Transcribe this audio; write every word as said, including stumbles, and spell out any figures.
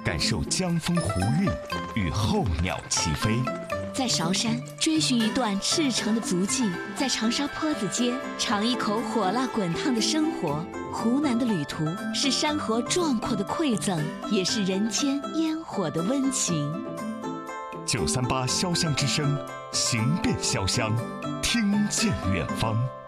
感受江风湖韵与候鸟齐飞。 在韶山追寻一段赤诚的足迹，在长沙坡子街尝一口火辣滚烫的生活。湖南的旅途是山河壮阔的馈赠，也是人间烟火的温情。 九三八潇湘之声，行遍潇湘，听见远方。